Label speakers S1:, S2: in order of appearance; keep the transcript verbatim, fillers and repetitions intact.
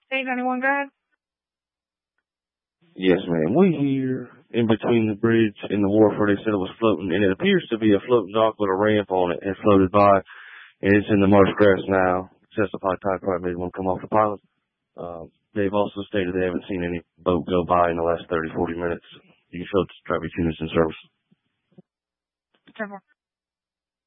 S1: eight ninety-one, go ahead.
S2: Yes, ma'am. We here in between the bridge and the wharf where they said it was floating, and it appears to be a floating dock with a ramp on it. It floated by, and it's in the marsh grass now. Justified Tide Pride made one come off the pilot. Uh, they've also stated they haven't seen any boat go by in the last thirty, forty minutes. You can show Travis units in service.
S1: ten four.